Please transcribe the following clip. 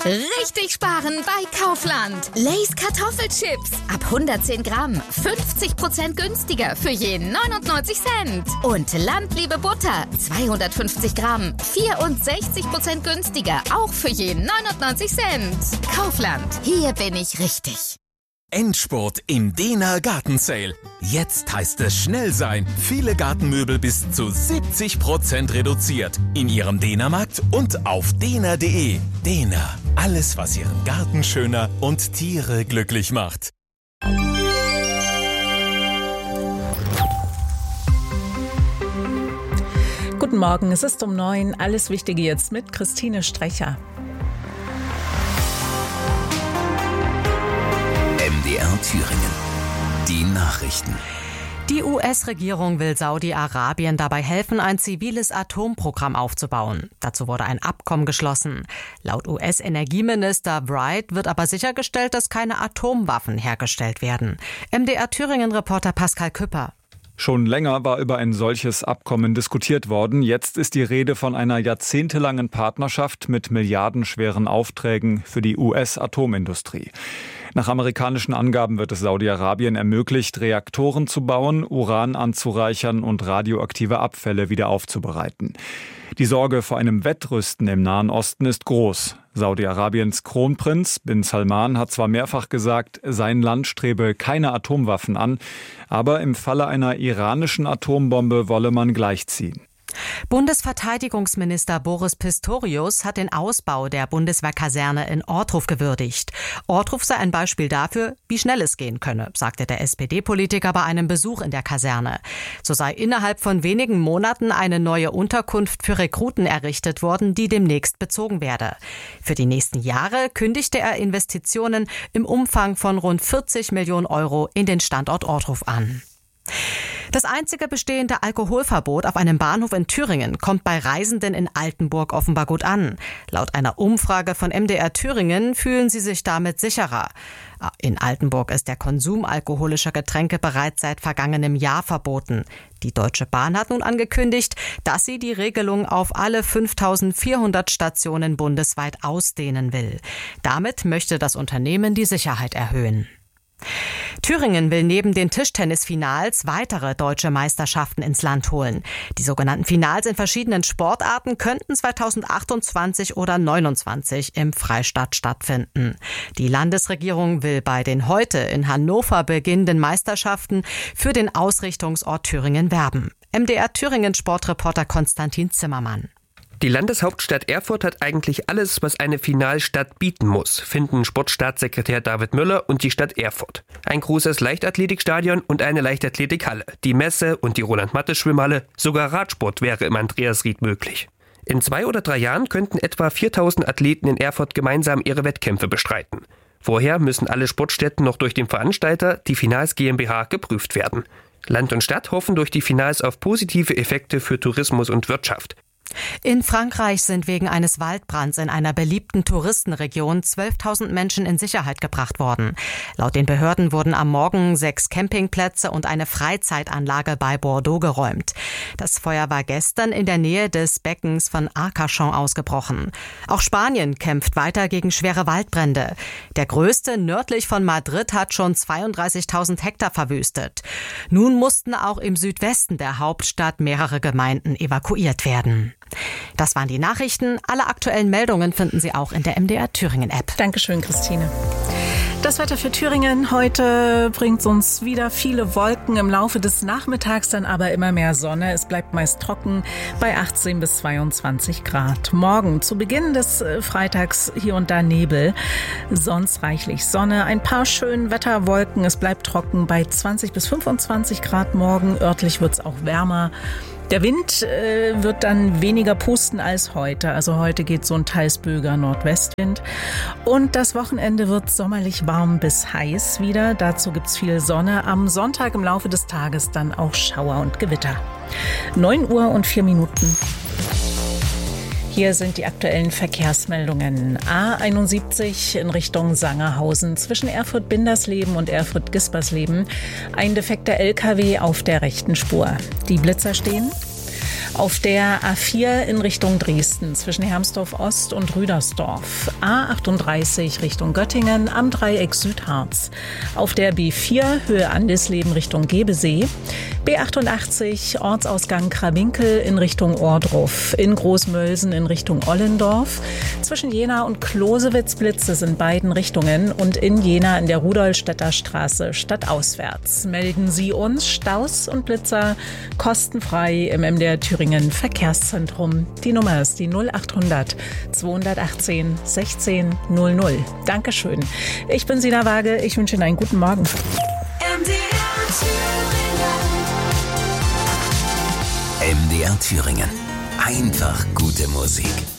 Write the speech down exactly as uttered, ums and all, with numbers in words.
Richtig sparen bei Kaufland. Lay's Kartoffelchips. Ab hundertzehn Gramm. fünfzig Prozent günstiger für jeden neunundneunzig Cent. Und Landliebe Butter. zweihundertfünfzig Gramm. vierundsechzig Prozent günstiger. Auch für jeden neunundneunzig Cent. Kaufland. Hier bin ich richtig. Endspurt im Dehner Gartensale. Jetzt heißt es schnell sein. Viele Gartenmöbel bis zu siebzig Prozent reduziert. In Ihrem Dehnermarkt und auf dehner punkt de. Dehner. Alles, was Ihren Garten schöner und Tiere glücklich macht. Guten Morgen, es ist um neun. Alles Wichtige jetzt mit Christine Strecher. M D R Thüringen. Die Nachrichten. Die U S-Regierung will Saudi-Arabien dabei helfen, ein ziviles Atomprogramm aufzubauen. Dazu wurde ein Abkommen geschlossen. Laut U S-Energieminister Bright wird aber sichergestellt, dass keine Atomwaffen hergestellt werden. M D R Thüringen-Reporter Pascal Küpper. Schon länger war über ein solches Abkommen diskutiert worden. Jetzt ist die Rede von einer jahrzehntelangen Partnerschaft mit milliardenschweren Aufträgen für die U S-Atomindustrie. Nach amerikanischen Angaben wird es Saudi-Arabien ermöglicht, Reaktoren zu bauen, Uran anzureichern und radioaktive Abfälle wieder aufzubereiten. Die Sorge vor einem Wettrüsten im Nahen Osten ist groß. Saudi-Arabiens Kronprinz bin Salman hat zwar mehrfach gesagt, sein Land strebe keine Atomwaffen an, aber im Falle einer iranischen Atombombe wolle man gleichziehen. Bundesverteidigungsminister Boris Pistorius hat den Ausbau der Bundeswehrkaserne in Ortruf gewürdigt. Ortruf sei ein Beispiel dafür, wie schnell es gehen könne, sagte der S P D-Politiker bei einem Besuch in der Kaserne. So sei innerhalb von wenigen Monaten eine neue Unterkunft für Rekruten errichtet worden, die demnächst bezogen werde. Für die nächsten Jahre kündigte er Investitionen im Umfang von rund vierzig Millionen Euro in den Standort Ortruf an. Das einzige bestehende Alkoholverbot auf einem Bahnhof in Thüringen kommt bei Reisenden in Altenburg offenbar gut an. Laut einer Umfrage von M D R Thüringen fühlen sie sich damit sicherer. In Altenburg ist der Konsum alkoholischer Getränke bereits seit vergangenem Jahr verboten. Die Deutsche Bahn hat nun angekündigt, dass sie die Regelung auf alle fünftausendvierhundert Stationen bundesweit ausdehnen will. Damit möchte das Unternehmen die Sicherheit erhöhen. Thüringen will neben den Tischtennisfinals weitere deutsche Meisterschaften ins Land holen. Die sogenannten Finals in verschiedenen Sportarten könnten zweitausendachtundzwanzig oder neunundzwanzig im Freistaat stattfinden. Die Landesregierung will bei den heute in Hannover beginnenden Meisterschaften für den Ausrichtungsort Thüringen werben. M D R Thüringen Sportreporter Konstantin Zimmermann. Die Landeshauptstadt Erfurt hat eigentlich alles, was eine Finalstadt bieten muss, finden Sportstaatssekretär David Müller und die Stadt Erfurt. Ein großes Leichtathletikstadion und eine Leichtathletikhalle, die Messe und die Roland-Mattes-Schwimmhalle, sogar Radsport wäre im Andreasried möglich. In zwei oder drei Jahren könnten etwa viertausend Athleten in Erfurt gemeinsam ihre Wettkämpfe bestreiten. Vorher müssen alle Sportstätten noch durch den Veranstalter, die Finals GmbH, geprüft werden. Land und Stadt hoffen durch die Finals auf positive Effekte für Tourismus und Wirtschaft. In Frankreich sind wegen eines Waldbrands in einer beliebten Touristenregion zwölftausend Menschen in Sicherheit gebracht worden. Laut den Behörden wurden am Morgen sechs Campingplätze und eine Freizeitanlage bei Bordeaux geräumt. Das Feuer war gestern in der Nähe des Beckens von Arcachon ausgebrochen. Auch Spanien kämpft weiter gegen schwere Waldbrände. Der größte nördlich von Madrid hat schon zweiunddreißigtausend Hektar verwüstet. Nun mussten auch im Südwesten der Hauptstadt mehrere Gemeinden evakuiert werden. Das waren die Nachrichten. Alle aktuellen Meldungen finden Sie auch in der M D R Thüringen App. Dankeschön, Christine. Das Wetter für Thüringen heute bringt uns wieder viele Wolken, im Laufe des Nachmittags dann aber immer mehr Sonne. Es bleibt meist trocken bei achtzehn bis zweiundzwanzig Grad. Morgen zu Beginn des Freitags hier und da Nebel, sonst reichlich Sonne, ein paar schöne Wetterwolken. Es bleibt trocken bei zwanzig bis fünfundzwanzig Grad morgen. Örtlich wird es auch wärmer. Der Wind äh, wird dann weniger pusten als heute. Also heute geht so ein teils böiger Nordwestwind. Und das Wochenende wird sommerlich warm bis heiß wieder. Dazu gibt's viel Sonne. Am Sonntag im Laufe des Tages dann auch Schauer und Gewitter. neun Uhr und vier Minuten. Hier sind die aktuellen Verkehrsmeldungen. A einundsiebzig in Richtung Sangerhausen zwischen Erfurt-Bindersleben und Erfurt-Gispersleben. Ein defekter L K W auf der rechten Spur. Die Blitzer stehen. Auf der A vier in Richtung Dresden zwischen Hermsdorf Ost und Rüdersdorf. A achtunddreißig Richtung Göttingen am Dreieck Südharz. Auf der B vier Höhe Andesleben Richtung Gebesee. B achtundachtzig Ortsausgang Krawinkel in Richtung Ohrdruf. In Großmölsen in Richtung Ollendorf. Zwischen Jena und Closewitz Blitze in beiden Richtungen und in Jena in der Rudolstädter Straße stadtauswärts. Melden Sie uns Staus und Blitzer kostenfrei im M D R Thüringen Verkehrszentrum. Die Nummer ist die null achthundert zweihundertachtzehn sechzehn null null. Dankeschön. Ich bin Sina Waage. Ich wünsche Ihnen einen guten Morgen. M D R Thüringen. M D R Thüringen. Einfach gute Musik.